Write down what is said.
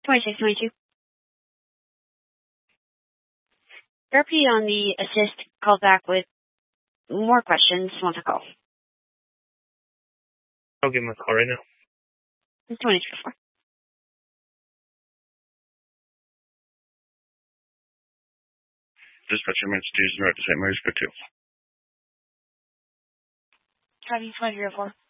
2622. Therapy on the assist called back with more questions. Want to call? I'll give him a call right now. 2224. Dispatcher Massachusetts, right to St. Mary's for 2. Driving 504.